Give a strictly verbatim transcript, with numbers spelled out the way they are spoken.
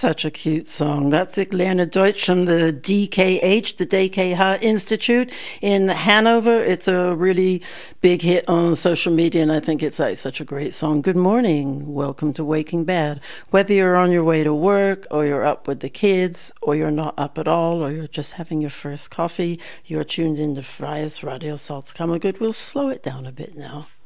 Such a cute song. That's Ik Lerne Deutsch from the D K H, the D K H Institute in Hanover. It's a really big hit on social media, and I think it's like such a great song. Good morning. Welcome to Waking Bad. Whether you're on your way to work, or you're up with the kids, or you're not up at all, or you're just having your first coffee, you're tuned into Freies Radio Salzkammergut. We'll slow it down a bit now.